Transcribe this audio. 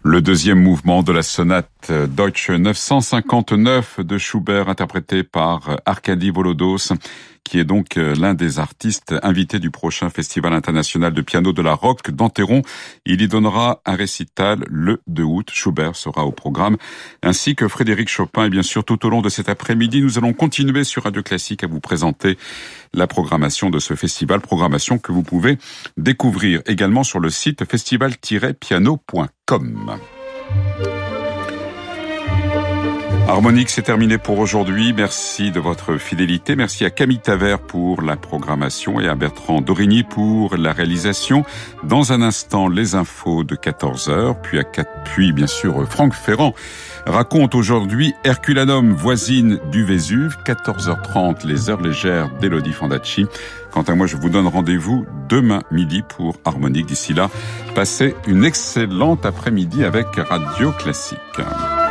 Le deuxième mouvement de la sonate Deutsche 959 de Schubert, interprété par Arkady Volodos, qui est donc l'un des artistes invités du prochain Festival international de piano de la Roque d'Enterron. Il y donnera un récital le 2 août. Schubert sera au programme, ainsi que Frédéric Chopin. Et bien sûr, tout au long de cet après-midi, nous allons continuer sur Radio Classique à vous présenter la programmation de ce festival, programmation que vous pouvez découvrir également sur le site festival-piano.com. Harmonique, c'est terminé pour aujourd'hui. Merci de votre fidélité. Merci à Camille Tavert pour la programmation et à Bertrand Dorigny pour la réalisation. Dans un instant, les infos de 14h, puis bien sûr Franck Ferrand raconte aujourd'hui Herculanum, voisine du Vésuve. 14h30, les heures légères d'Élodie Fandacci. Quant à moi, je vous donne rendez-vous demain midi pour Harmonique. D'ici là, passez une excellente après-midi avec Radio Classique.